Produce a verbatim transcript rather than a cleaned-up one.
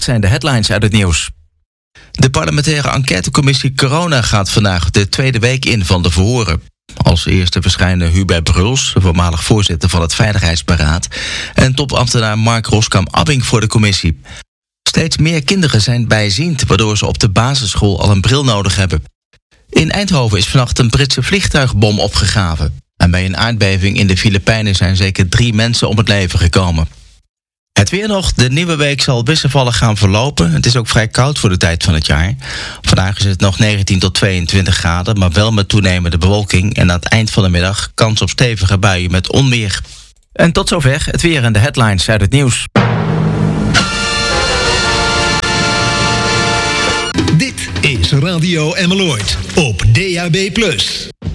zijn de headlines uit het nieuws. De parlementaire enquêtecommissie Corona gaat vandaag de tweede week in van de verhoren. Als eerste verschijnen Hubert Bruls, voormalig voorzitter van het Veiligheidsberaad, en topambtenaar Mark Roskam-Abbing voor de commissie. Steeds meer kinderen zijn bijziend, waardoor ze op de basisschool al een bril nodig hebben. In Eindhoven is vannacht een Britse vliegtuigbom opgegraven. En bij een aardbeving in de Filipijnen zijn zeker drie mensen om het leven gekomen. Het weer nog. De nieuwe week zal wisselvallig gaan verlopen. Het is ook vrij koud voor de tijd van het jaar. Vandaag is het nog negentien tot tweeëntwintig graden, maar wel met toenemende bewolking. En aan het eind van de middag kans op stevige buien met onweer. En tot zover het weer en de headlines uit het nieuws. Dit is Radio Emmeloord op D A B plus.